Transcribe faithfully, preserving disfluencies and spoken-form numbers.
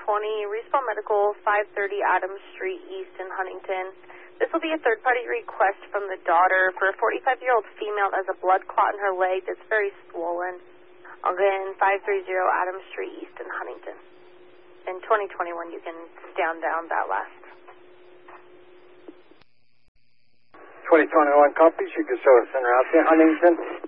twenty, Respawn Medical, five thirty Adams Street East in Huntington. This will be a third-party request from the daughter for a forty-five-year-old female that has a blood clot in her leg that's very swollen. Again, five thirty Adams Street East in Huntington. In twenty twenty-one, you can stand down that last. twenty twenty-one copies. You can show us in route to Huntington.